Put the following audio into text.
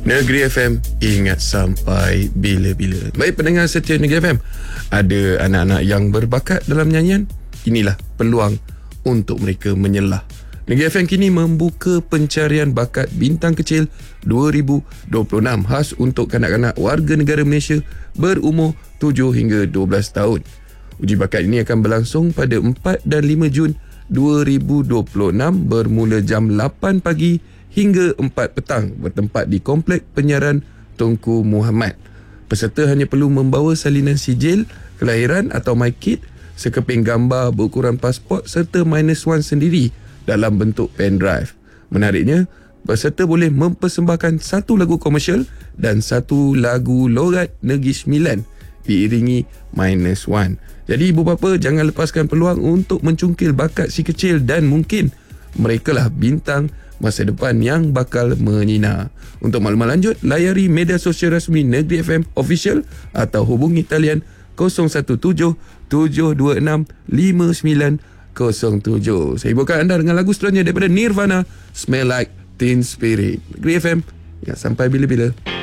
Negeri FM, ingat sampai bila-bila. Baik pendengar setia Negeri FM, ada anak-anak yang berbakat dalam nyanyian, inilah peluang untuk mereka menyelah. Negeri FM kini membuka pencarian bakat bintang kecil 2026 khas untuk kanak-kanak warga negara Malaysia berumur 7 hingga 12 tahun. Uji bakat ini akan berlangsung pada 4 dan 5 Jun 2026 bermula jam 8 pagi hingga 4 petang bertempat di Komplek Penyiaran Tunku Muhammad. Peserta hanya perlu membawa salinan sijil kelahiran atau MyKit, sekeping gambar berukuran pasport serta -1 sendiri dalam bentuk pendrive. Menariknya, peserta boleh mempersembahkan satu lagu komersial dan satu lagu logat Negeri Sembilan diiringi -1. Jadi ibu bapa jangan lepaskan peluang untuk mencungkil bakat si kecil dan mungkin merekalah bintang masa depan yang bakal menyinar. Untuk maklumat lanjut, layari media sosial rasmi Negeri FM Official atau hubungi talian 017-726-5907. Saya hiburkan anda dengan lagu seterusnya daripada Nirvana, Smell Like Teen Spirit. Negeri FM, ya sampai bila-bila.